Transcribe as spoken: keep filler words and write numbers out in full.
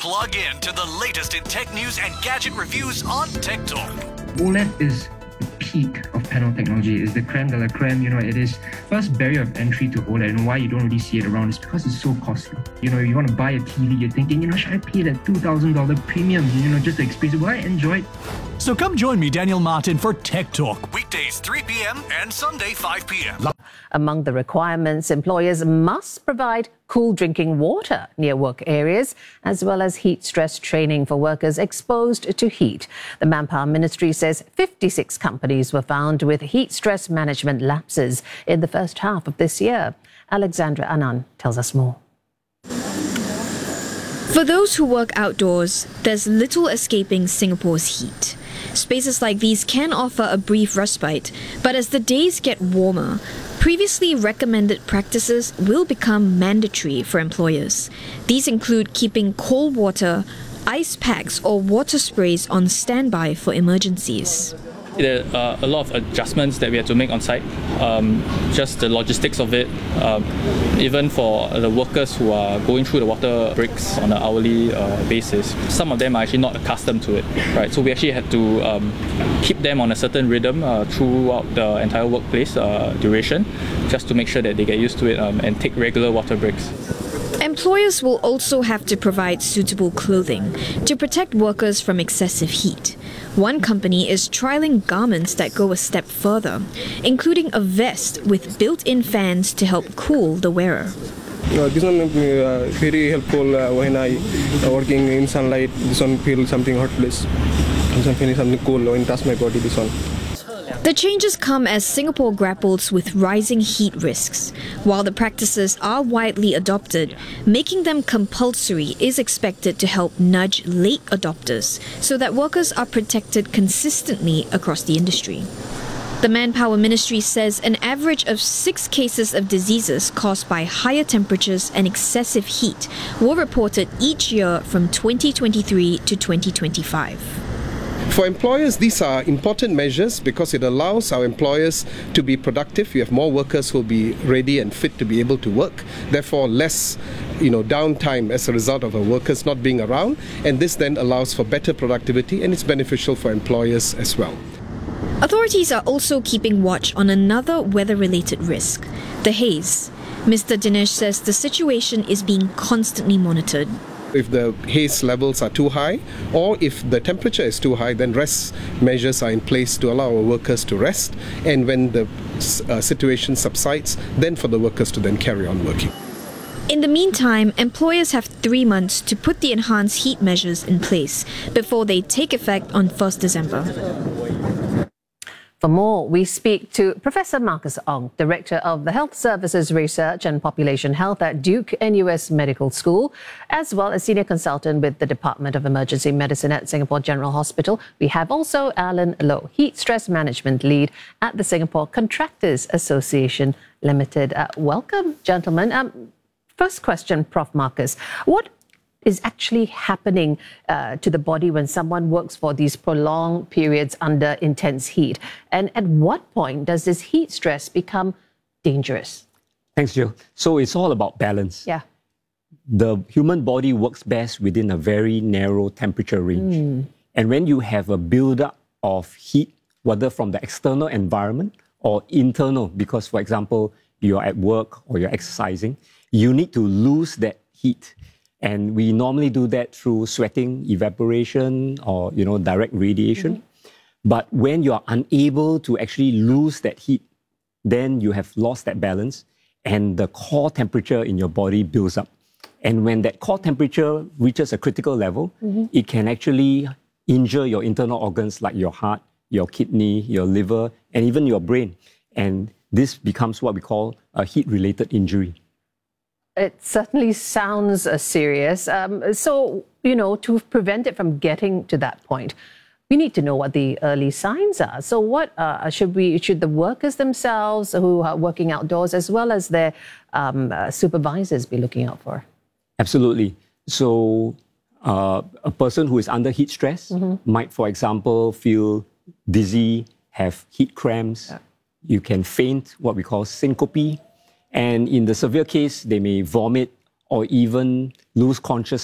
Plug in to the latest in tech news and gadget reviews on Tech Talk. OLED is the peak of panel technology. It's the creme de la creme. You know, it is first barrier of entry to OLED, and why you don't really see it around is because it's so costly. You know, you want to buy a T V, you're thinking, you know, should I pay that two thousand dollars premium, you know, just to experience it? Will I enjoy it? So come join me, Daniel Martin, for Tech Talk, weekdays three p.m. and Sunday five p.m. Among the requirements, employers must provide cool drinking water near work areas, as well as heat stress training for workers exposed to heat. The Manpower Ministry says fifty-six companies were found with heat stress management lapses in the first half of this year. Alexandra Anand tells us more. For those who work outdoors, there's little escaping Singapore's heat. Spaces like these can offer a brief respite, but as the days get warmer, previously recommended practices will become mandatory for employers. These include keeping cold water, ice packs or water sprays on standby for emergencies. There are a lot of adjustments that we have to make on site, um, just the logistics of it, um, even for the workers who are going through the water breaks on an hourly uh, basis. Some of them are actually not accustomed to it, right? So we actually had to um, keep them on a certain rhythm uh, throughout the entire workplace uh, duration, just to make sure that they get used to it um, and take regular water breaks. Employers will also have to provide suitable clothing to protect workers from excessive heat. One company is trialling garments that go a step further, including a vest with built-in fans to help cool the wearer. Uh, this one is uh, very helpful uh, when I uh, working in sunlight. This one feel something hot place. This one feel something cool when touch my body. This one. The changes come as Singapore grapples with rising heat risks. While the practices are widely adopted, making them compulsory is expected to help nudge late adopters so that workers are protected consistently across the industry. The Manpower Ministry says an average of six cases of diseases caused by higher temperatures and excessive heat were reported each year from twenty twenty-three to twenty twenty-five. For employers, these are important measures because it allows our employers to be productive. We have more workers who will be ready and fit to be able to work, therefore less you know, downtime as a result of our workers not being around, and this then allows for better productivity, and it's beneficial for employers as well. Authorities are also keeping watch on another weather-related risk, the haze. Mister Dinesh says the situation is being constantly monitored. If the haze levels are too high, or if the temperature is too high, then rest measures are in place to allow our workers to rest. And when the uh, situation subsides, then for the workers to then carry on working. In the meantime, employers have three months to put the enhanced heat measures in place before they take effect on first December. For more, we speak to Professor Marcus Ong, Director of the Health Services Research and Population Health at Duke N U S Medical School, as well as Senior Consultant with the Department of Emergency Medicine at Singapore General Hospital. We have also Alan Loh, Heat Stress Management Lead at the Singapore Contractors Association Limited. Uh, welcome, gentlemen. Um, first question, Professor Marcus. What is actually happening uh, to the body when someone works for these prolonged periods under intense heat? And at what point does this heat stress become dangerous? Thanks, Jill. So it's all about balance. Yeah. The human body works best within a very narrow temperature range. Mm. And when you have a buildup of heat, whether from the external environment or internal, because, for example, you're at work or you're exercising, you need to lose that heat. And we normally do that through sweating, evaporation, or, you know, direct radiation. Mm-hmm. But when you are unable to actually lose that heat, then you have lost that balance and the core temperature in your body builds up. And when that core temperature reaches a critical level, mm-hmm. it can actually injure your internal organs like your heart, your kidney, your liver, and even your brain. And this becomes what we call a heat-related injury. It certainly sounds uh, serious. Um, so, you know, to prevent it from getting to that point, we need to know what the early signs are. So what uh, should we, should the workers themselves who are working outdoors as well as their um, uh, supervisors be looking out for? Absolutely. So uh, a person who is under heat stress mm-hmm. might, for example, feel dizzy, have heat cramps. Yeah. You can faint, what we call syncope. And in the severe case, they may vomit or even lose consciousness